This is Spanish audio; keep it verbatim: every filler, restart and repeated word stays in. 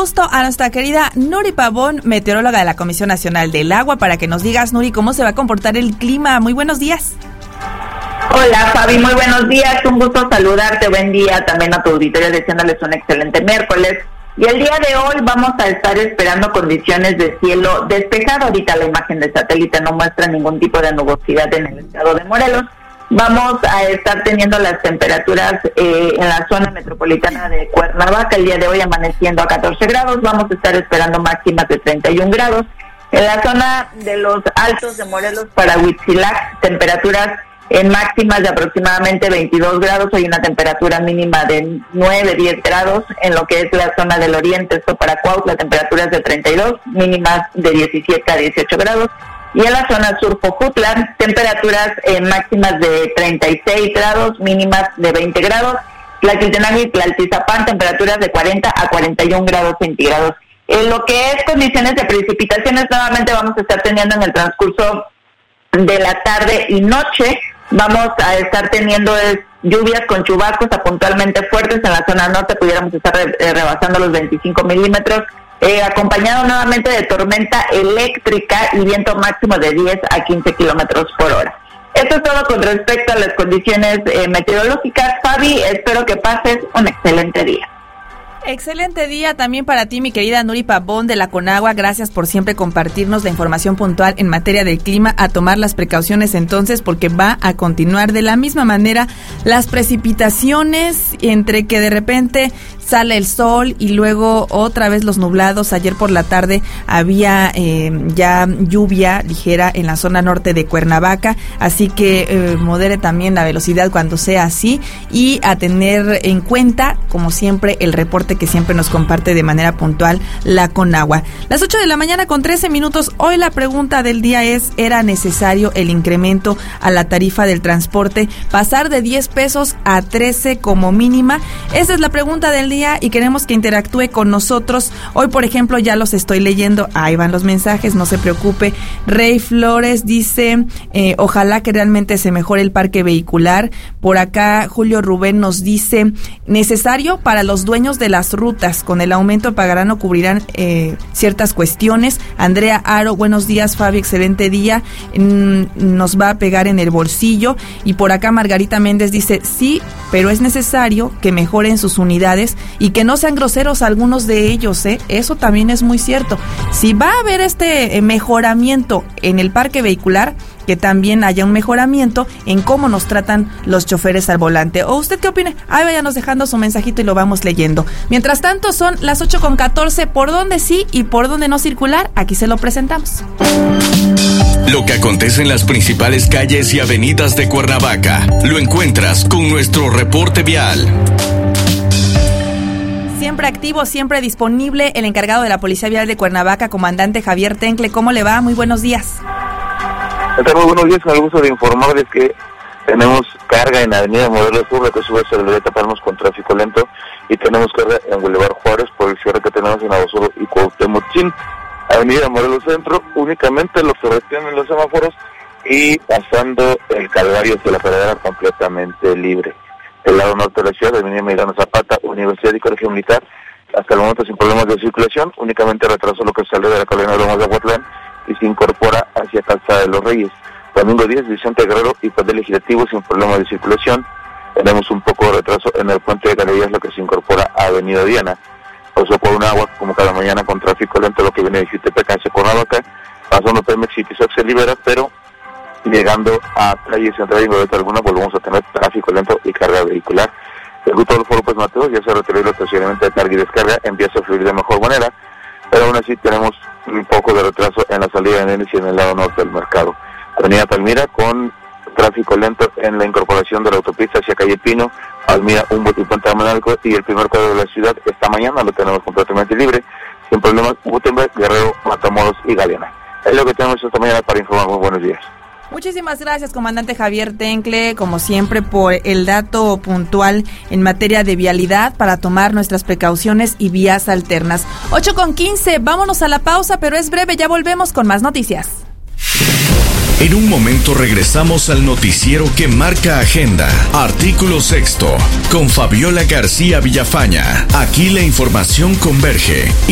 gusto a nuestra querida Nuri Pavón, meteoróloga de la Comisión Nacional del Agua, para que nos digas, Nuri, cómo se va a comportar el clima. Muy buenos días. Hola, Fabi, muy buenos días. Un gusto saludarte. Buen día también a tu auditorio, deseándoles un excelente miércoles. Y el día de hoy vamos a estar esperando condiciones de cielo despejado. Ahorita la imagen de satélite no muestra ningún tipo de nubosidad en el estado de Morelos. Vamos a estar teniendo las temperaturas eh, en la zona metropolitana de Cuernavaca el día de hoy amaneciendo a catorce grados. Vamos a estar esperando máximas de treinta y un grados. En la zona de los Altos de Morelos para Huitzilac, temperaturas en máximas de aproximadamente veintidós grados. Hay una temperatura mínima de nueve, diez grados. En lo que es la zona del oriente, esto para Cuautla, temperaturas de treinta y dos, mínimas de diecisiete a dieciocho grados. Y en la zona sur Jojutla, temperaturas eh, máximas de treinta y seis grados, mínimas de veinte grados. Tlaquiltenango y Tlaltizapán, temperaturas de cuarenta a cuarenta y un grados centígrados. En lo que es condiciones de precipitaciones, nuevamente vamos a estar teniendo en el transcurso de la tarde y noche, vamos a estar teniendo es, lluvias con chubascos a puntualmente fuertes. En la zona norte pudiéramos estar re, eh, rebasando los veinticinco milímetros. Eh, acompañado nuevamente de tormenta eléctrica y viento máximo de diez a quince kilómetros por hora. Esto es todo con respecto a las condiciones eh, meteorológicas. Fabi, espero que pases un excelente día. Excelente día también para ti, mi querida Nuri Pavón de la Conagua. Gracias por siempre compartirnos la información puntual en materia del clima. A tomar las precauciones entonces, porque va a continuar de la misma manera las precipitaciones, entre que de repente sale el sol y luego otra vez los nublados. Ayer por la tarde había eh, ya lluvia ligera en la zona norte de Cuernavaca, así que eh, modere también la velocidad cuando sea así, y a tener en cuenta, como siempre, el reporte que siempre nos comparte de manera puntual la Conagua. Las ocho de la mañana con trece minutos. Hoy la pregunta del día es: ¿era necesario el incremento a la tarifa del transporte? Pasar de diez pesos a trece como mínima. Esa es la pregunta del día y queremos que interactúe con nosotros. Hoy, por ejemplo, ya los estoy leyendo. Ahí van los mensajes, no se preocupe. Rey Flores dice, eh, ojalá que realmente se mejore el parque vehicular. Por acá, Julio Rubén nos dice, necesario para los dueños de las rutas, con el aumento pagarán o cubrirán eh, ciertas cuestiones. Andrea Aro, buenos días, Fabi, excelente día. Mm, nos va a pegar en el bolsillo. Y por acá Margarita Méndez dice, sí, pero es necesario que mejoren sus unidades y que no sean groseros algunos de ellos, ¿eh? Eso también es muy cierto. Si va a haber este mejoramiento en el parque vehicular, que también haya un mejoramiento en cómo nos tratan los choferes al volante. ¿O usted qué opina? Ahí váyanos dejando su mensajito y lo vamos leyendo. Mientras tanto, son las ocho con catorce. ¿Por dónde sí y por dónde no circular? Aquí se lo presentamos. Lo que acontece en las principales calles y avenidas de Cuernavaca lo encuentras con nuestro reporte vial. Siempre activo, siempre disponible, el encargado de la Policía Vial de Cuernavaca, comandante Javier Tencle. ¿Cómo le va? Muy buenos días. Muy buenos días, con el gusto de informarles que tenemos carga en Avenida Morelos Sur, la que sube se debería taparnos con tráfico lento, y tenemos carga en Boulevard Juárez por el cierre que tenemos en Abasolo y Cuauhtémoc. Avenida Morelos Centro, únicamente lo que retienen los semáforos, y pasando el Calvario hacia la carretera completamente libre. El lado norte de la ciudad, Avenida Emiliano Zapata, Universidad y Colegio Militar, hasta el momento sin problemas de circulación, únicamente retrasó lo que sale de la colonia de Lomas de Aguatlán y se incorpora hacia Calzada de los Reyes. Domingo diez, Vicente Guerrero y Poder Legislativo sin problemas de circulación. Tenemos un poco de retraso en el puente de Galerías, lo que se incorpora a Avenida Diana. Pasó por un agua como cada mañana con tráfico lento, lo que viene de Jutepec hacia Cuernavaca, pasando Pemex y Tizoc se libera, pero llegando a Calle Central y Glorieta Alguna volvemos a tener tráfico lento y carga vehicular. El Grupo del Foro López Mateos ya se retiró el estacionamiento de carga y descarga, empieza a fluir de mejor manera, pero aún así tenemos un poco de retraso en la salida de Nenes y en el lado norte del mercado. Avenida Palmira con tráfico lento en la incorporación de la autopista hacia Calle Pino, Palmira, Humboldt y Puente Amanalco, y el primer cuadro de la ciudad esta mañana lo tenemos completamente libre, sin problemas, Gutenberg, Guerrero, Matamoros y Galeana. Es lo que tenemos esta mañana para informar. Muy buenos días. Muchísimas gracias, comandante Javier Tencle, como siempre, por el dato puntual en materia de vialidad para tomar nuestras precauciones y vías alternas. ocho con quince, vámonos a la pausa, pero es breve, ya volvemos con más noticias. En un momento regresamos al noticiero que marca agenda. Artículo sexto, con Fabiola García Villafaña. Aquí la información converge.